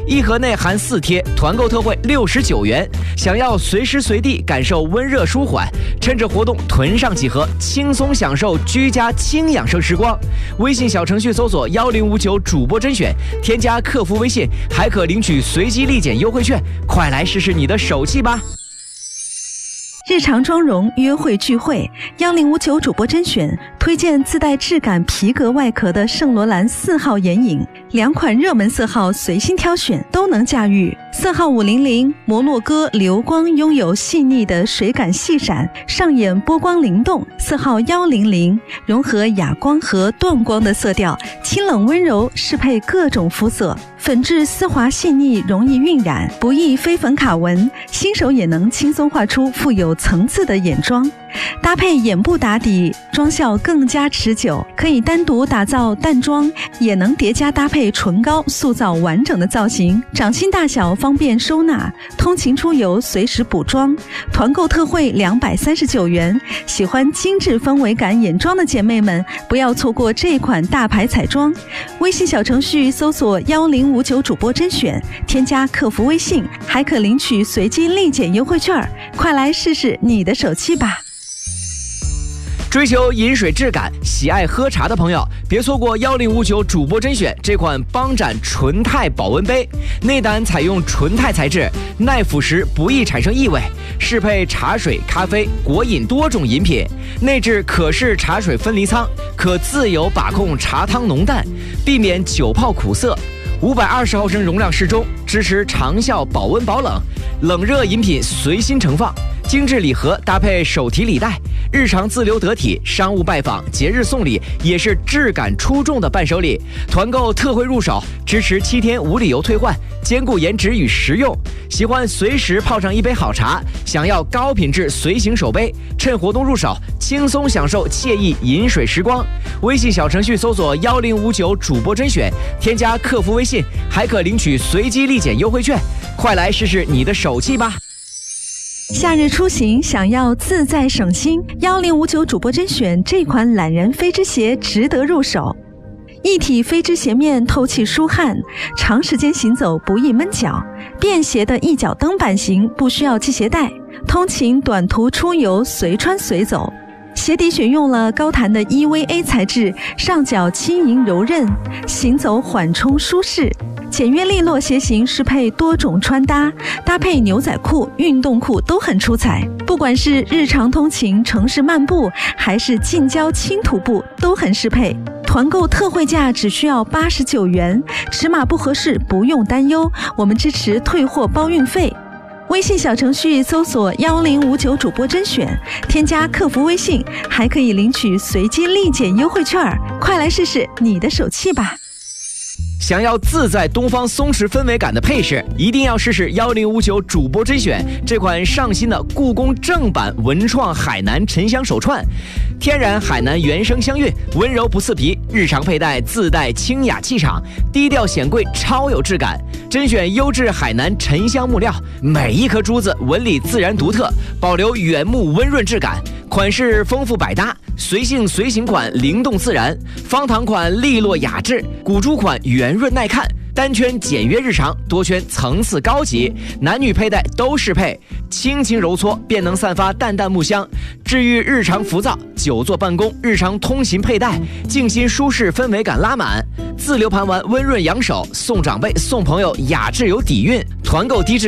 一盒内含4贴，团购特惠69元。想要随时随地感受温热舒缓，趁着活动囤上几盒，轻松享受居家轻养生时光。微信小程序搜索1059主播甄选，添加客服微信，还可领取随机立减优惠券，快来试试你的手气吧！ 日常妆容约会聚会，1059主播甄选推荐自带质感皮革外壳的圣罗兰4号眼影，2款热门色号随心挑选，都能驾驭。色号500摩洛哥流光拥有细腻的水感细闪，上眼波光灵动。色号100融合哑光和断光的色调，清冷温柔，适配各种肤色。粉质丝滑细腻，容易晕染，不易飞粉卡纹，新手也能轻松画出富有层次的眼妆。搭配眼部打底，妆效更加持久，可以单独打造淡妆，也能叠加搭配唇膏，塑造完整的造型。掌心大小方便收纳，通勤出游随时补妆。团购特惠239元，喜欢精致氛围感眼妆的姐妹们，不要错过这款大牌彩妆。微信小程序搜索1059主播甄选，添加客服微信，还可领取随机立减优惠券，快来试试你的手气吧！ 追求饮水质感、喜爱喝茶的朋友，别错过1059主播甄选这款邦展纯钛保温杯。内胆采用纯钛材质，耐腐蚀，不易产生异味，适配茶水、咖啡、果饮多种饮品。内置可视茶水分离仓，可自由把控茶汤浓淡，避免久泡苦涩。520毫升容量适中，支持长效保温保冷，冷热饮品随心盛放。精致礼盒搭配手提礼袋，日常自留得体，商务拜访、节日送礼也是质感出众的伴手礼。团购特惠入手，支持7天无理由退换，兼顾颜值与实用。喜欢随时泡上一杯好茶，想要高品质随行手杯，趁活动入手，轻松享受惬意饮水时光。微信小程序搜索1059主播甄选，添加客服微信，还可领取随机立减优惠券，快来试试你的手气吧！ 夏日出行想要自在省心，1059主播甄选这款懒人飞织鞋值得入手。一体飞织鞋面透气舒汗，长时间行走不易闷脚，便携的一脚蹬版型，不需要系鞋带，通勤短途出游随穿随走。鞋底选用了高弹的 EVA 材质，上脚轻盈柔韧，行走缓冲舒适。简约利落鞋型适配多种穿搭，搭配牛仔裤、运动裤都很出彩。不管是日常通勤、城市漫步，还是近郊轻徒步，都很适配。团购特惠价只需要89元，尺码不合适不用担忧，我们支持退货包运费。微信小程序搜索1059主播甄选，添加客服微信，还可以领取随机立减优惠券，快来试试你的手气吧！ 想要自在东方松弛氛围感的配饰，一定要试试1059主播甄选这款上新的故宫正版文创海南沉香手串，天然海南原生香韵，温柔不刺皮，日常佩戴自带清雅气场，低调显贵，超有质感。甄选优质海南沉香木料，每一颗珠子纹理自然独特，保留原木温润质感，款式丰富百搭，随性随行款灵动自然，方糖款利落雅致，古珠款圆润耐看，单圈简约日常，多圈层次高级，男女佩戴都适配，轻轻揉搓便能散发淡淡木香，治愈日常浮躁，久坐办公、日常通勤佩戴，静心舒适氛围感拉满。自留盘玩温润养手，送长辈送朋友雅致有底蕴。团购低至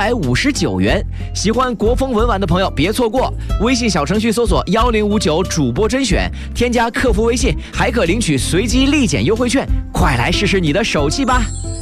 259元，喜欢国风文玩的朋友别错过。微信小程序搜索1059主播甄选，添加客服微信，还可领取随机立减优惠券，快来试试你的手气吧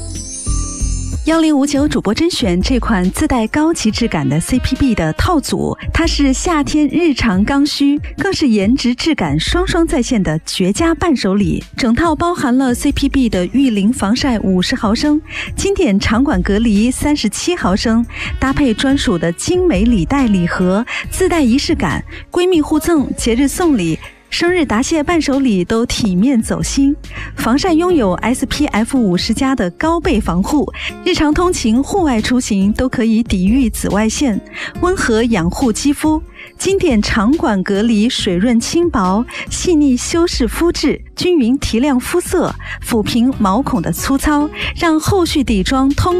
！1059主播甄选这款自带高级质感的 CPB 的套组，它是夏天日常刚需，更是颜值质感双双在线的绝佳伴手礼。整套包含了 CPB 的御淋防晒50毫升，经典场馆隔离37毫升，搭配专属的精美礼袋礼盒，自带仪式感，闺蜜互赠、节日送礼、生日答谢伴手礼都体面走心。防晒拥有 SPF 50+的高倍防护，日常通勤、户外出行都可以抵御紫外线，温和养护肌肤。经典场馆隔离水润轻薄，细腻修饰肤质，均匀提亮肤色，抚平毛孔的粗糙，让后续底妆通